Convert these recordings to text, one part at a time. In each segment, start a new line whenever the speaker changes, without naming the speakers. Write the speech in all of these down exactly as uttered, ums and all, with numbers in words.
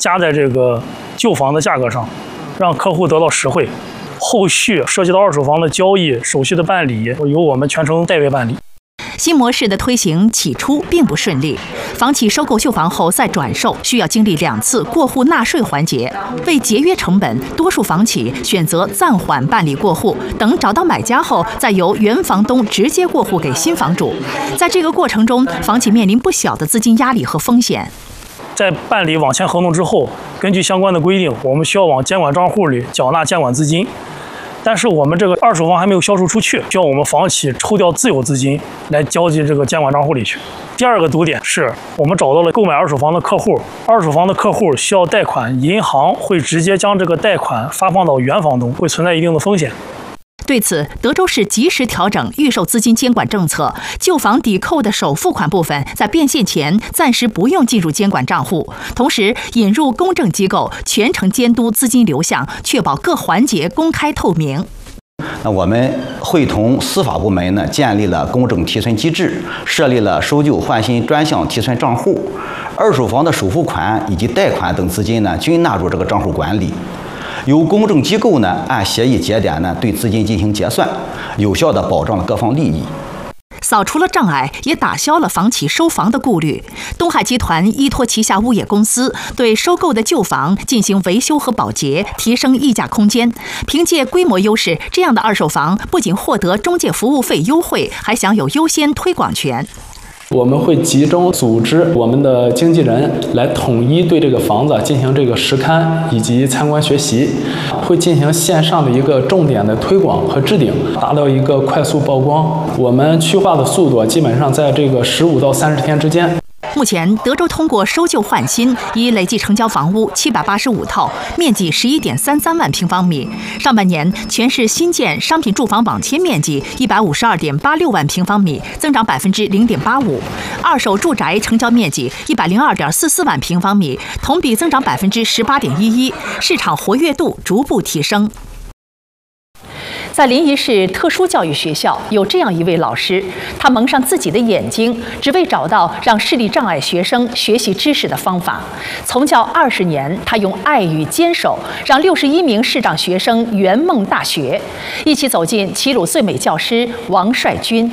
加在这个旧房的价格上，让客户得到实惠。后续涉及到二手房的交易手续的办理，由我们全程代为办理。
新模式的推行起初并不顺利，房企收购旧房后再转售，需要经历两次过户纳税环节。为节约成本，多数房企选择暂缓办理过户，等找到买家后，再由原房东直接过户给新房主。在这个过程中，房企面临不小的资金压力和风险。
在办理网签合同之后，根据相关的规定，我们需要往监管账户里缴纳监管资金。但是我们这个二手房还没有销售出去，需要我们房企抽调自有资金来交进这个监管账户里去。第二个堵点是我们找到了购买二手房的客户，二手房的客户需要贷款，银行会直接将这个贷款发放到原房东，会存在一定的风险。
对此，德州市及时调整预售资金监管政策，旧房抵扣的首付款部分在变现前暂时不用进入监管账户，同时引入公证机构全程监督资金流向，确保各环节公开透明。
那我们会同司法部门呢，建立了公证提存机制，设立了收旧换新专项提存账户，二手房的首付款以及贷款等资金呢，均纳入这个账户管理。由公证机构呢按协议节点呢对资金进行结算，有效地保障了各方利益。
扫除了障碍，也打消了房企收房的顾虑。东海集团依托旗下物业公司，对收购的旧房进行维修和保洁，提升溢价空间。凭借规模优势，这样的二手房不仅获得中介服务费优惠，还享有优先推广权。
我们会集中组织我们的经纪人来统一对这个房子进行这个实勘以及参观学习，会进行线上的一个重点的推广和置顶，达到一个快速曝光。我们区划的速度基本上在这个十五到三十天之间。
目前，德州通过收旧换新，已累计成交房屋七百八十五套，面积十一点三三万平方米。上半年，全市新建商品住房网签面积一百五十二点八六万平方米，增长百分之零点八五；二手住宅成交面积一百零二点四四万平方米，同比增长百分之十八点一一，市场活跃度逐步提升。在临沂市特殊教育学校，有这样一位老师，他蒙上自己的眼睛，只为找到让视力障碍学生学习知识的方法。从教二十年，他用爱与坚守，让六十一名视障学生圆梦大学。一起走进齐鲁最美教师王帅军。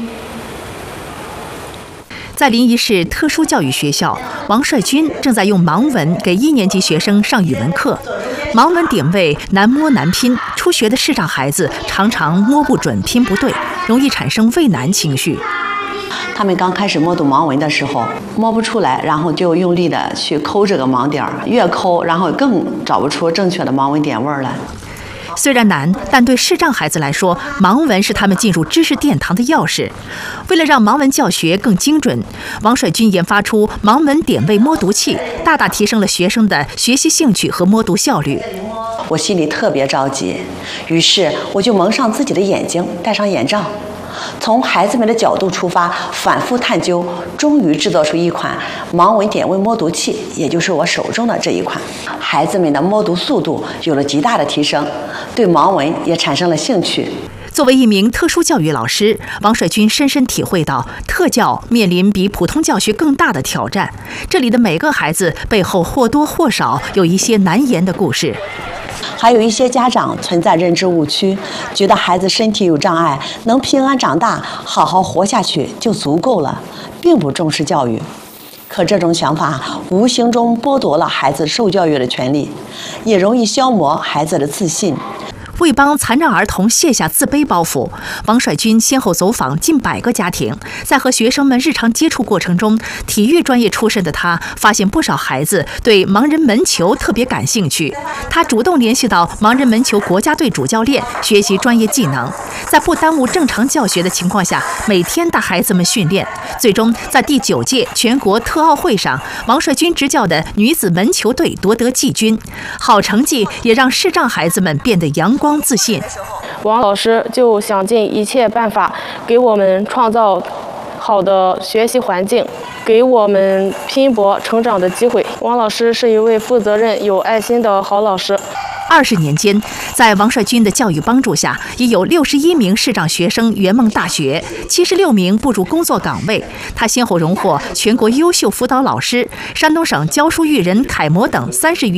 在临沂市特殊教育学校，王帅军正在用盲文给一年级学生上语文课。盲文点位难摸难拼，初学的视障孩子常常摸不准、拼不对，容易产生畏难情绪。
他们刚开始摸读盲文的时候，摸不出来，然后就用力的去抠这个盲点，越抠，然后更找不出正确的盲文点位来。
虽然难，但对视障孩子来说，盲文是他们进入知识殿堂的钥匙。为了让盲文教学更精准，王帅军研发出盲文点位摸读器，大大提升了学生的学习兴趣和摸读效率。
我心里特别着急，于是我就蒙上自己的眼睛，戴上眼罩，从孩子们的角度出发，反复探究，终于制作出一款盲文点位摸读器，也就是我手中的这一款。孩子们的摸读速度有了极大的提升，对盲文也产生了兴趣。
作为一名特殊教育老师，王帅军深深体会到特教面临比普通教学更大的挑战。这里的每个孩子背后或多或少有一些难言的故事。
还有一些家长存在认知误区，觉得孩子身体有障碍，能平安长大，好好活下去就足够了，并不重视教育。可这种想法无形中剥夺了孩子受教育的权利，也容易消磨孩子的自信。
为帮残障儿童卸下自卑包袱，王帅军先后走访近百个家庭，在和学生们日常接触过程中，体育专业出身的他发现不少孩子对盲人门球特别感兴趣。他主动联系到盲人门球国家队主教练，学习专业技能，在不耽误正常教学的情况下，每天带孩子们训练。最终，在第九届全国特奥会上，王帅军执教的女子门球队夺得季军。好成绩也让视障孩子们变得阳光自信。
王老师就想尽一切办法给我们创造好的学习环境，给我们拼搏成长的机会。王老师是一位负责任、有爱心的好老师。
二十年间，在王帅军的教育帮助下，已有六十一名视障学生圆梦大学，七十六名步入工作岗位。他先后荣获全国优秀辅导老师、山东省教书育人楷模等三十余